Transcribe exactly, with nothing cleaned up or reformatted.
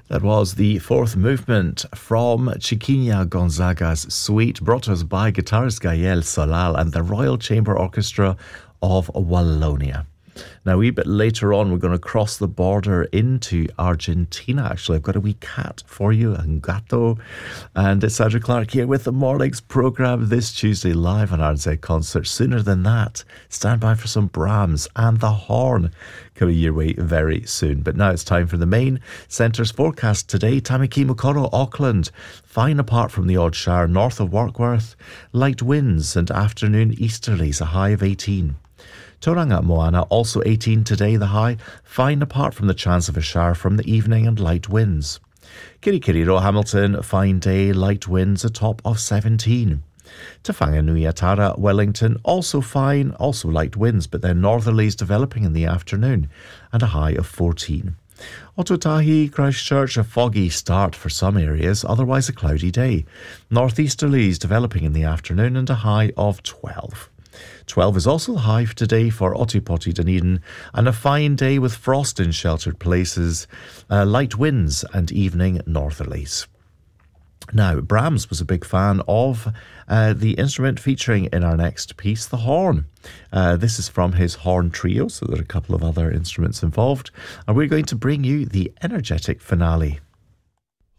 That was the fourth movement from Chiquinha Gonzaga's suite, brought to us by guitarist Gael Solal and the Royal Chamber Orchestra of Wallonia. Now, a wee bit later on, we're going to cross the border into Argentina. Actually, I've got a wee cat for you, a gato. And it's Sandra Clark here with the morning's programme this Tuesday live on R Z Concert. Sooner than that, stand by for some Brahms and the Horn coming your way very soon. But now it's time for the main centre's forecast today. Tamaki Mokoro, Auckland, fine apart from the odd shower north of Warkworth. Light winds and afternoon easterlies, a high of eighteen. Tauranga Moana, also eighteen today, the high, fine apart from the chance of a shower from the evening and light winds. Kirikiriro, Hamilton, fine day, light winds, a top of seventeen. Te Whanganui-a-Tara, Wellington, also fine, also light winds, but then northerlies developing in the afternoon, and a high of fourteen. Otautahi, Christchurch, a foggy start for some areas, otherwise a cloudy day. Northeasterlies developing in the afternoon, and a high of twelve. twelve is also the high for today for Otipoti, Dunedin, and a fine day with frost in sheltered places, uh, light winds and evening northerlies. Now, Brahms was a big fan of uh, the instrument featuring in our next piece, the horn. Uh, this is from his horn trio, so there are a couple of other instruments involved, and we're going to bring you the energetic finale.